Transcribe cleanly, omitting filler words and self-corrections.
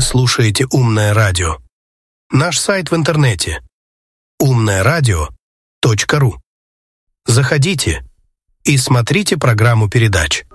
слушаете «Умное радио». Наш сайт в интернете умное-радио.ру. Заходите и смотрите программу передач.